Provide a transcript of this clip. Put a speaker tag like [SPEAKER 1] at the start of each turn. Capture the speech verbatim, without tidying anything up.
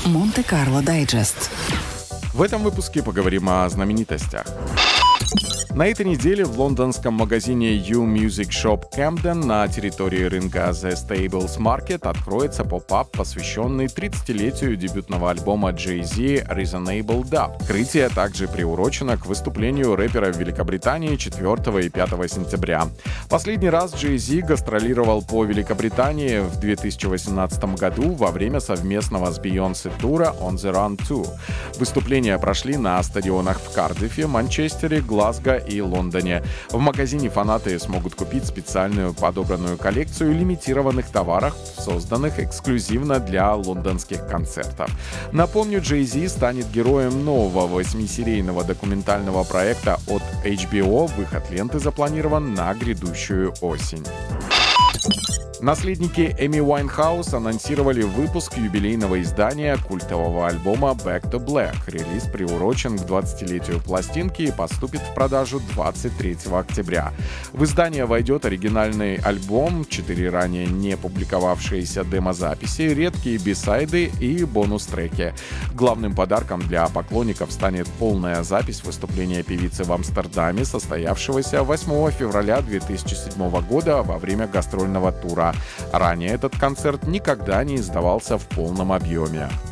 [SPEAKER 1] Монте-Карло Дайджест.
[SPEAKER 2] В этом выпуске поговорим о знаменитостях. На этой неделе в лондонском магазине U Music Shop Camden на территории рынка The Stables Market откроется поп-ап, посвященный тридцатилетию дебютного альбома Jay-Z Reasonable Doubt. Открытие также приурочено к выступлению рэпера в Великобритании четвёртого и пятого сентября. Последний раз Jay-Z гастролировал по Великобритании в две тысячи восемнадцатом году во время совместного с Beyoncé тура On the Run два. Выступления прошли на стадионах в Кардиффе, Манчестере, Глазго и Лондоне. В магазине фанаты смогут купить специальную подобранную коллекцию лимитированных товаров, созданных эксклюзивно для лондонских концертов. Напомню, Jay-Z станет героем нового восьмисерийного документального проекта от эйч би о. Выход ленты запланирован на грядущую осень. Наследники Эми Уайнхаус анонсировали выпуск юбилейного издания культового альбома Back to Black. Релиз приурочен к двадцатилетию пластинки и поступит в продажу двадцать третьего октября. В издание войдет оригинальный альбом, четыре ранее не публиковавшиеся демозаписи, редкие бисайды и бонус-треки. Главным подарком для поклонников станет полная запись выступления певицы в Амстердаме, состоявшегося восьмого февраля две тысячи седьмого года во время гастрольного тура. Ранее этот концерт никогда не издавался в полном объеме.